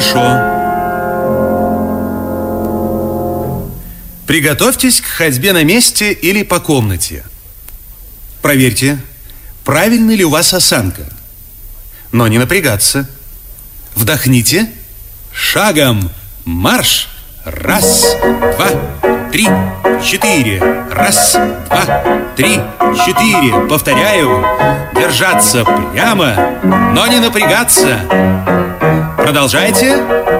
Хорошо. Приготовьтесь к ходьбе на месте или по комнате. Проверьте, правильна ли у вас осанка. Но не напрягаться. Вдохните. Шагом марш. Раз, два, три, четыре. Раз, два, три, четыре. Повторяю. Держаться прямо, но не напрягаться. Продолжайте.